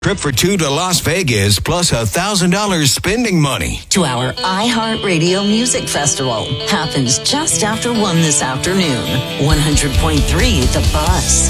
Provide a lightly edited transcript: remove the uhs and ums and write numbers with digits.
Trip for two to Las Vegas plus $1,000 spending money. To our iHeartRadio Music Festival. Happens just after 1 this afternoon. 100.3 The Buzz.